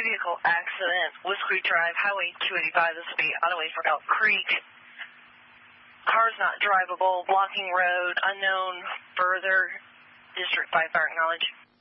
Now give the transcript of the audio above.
two-vehicle accident, Woods Creek Drive, Highway 285. This will be on the way from Elk Creek. Car's not drivable, blocking road, unknown, further. District 5 fire acknowledge.